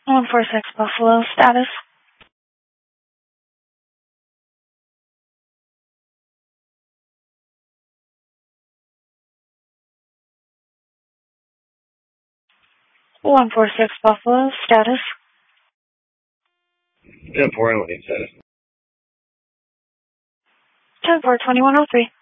146 Buffalo, status. One four six Buffalo, status. 10-4 and status. 10-4, 2103.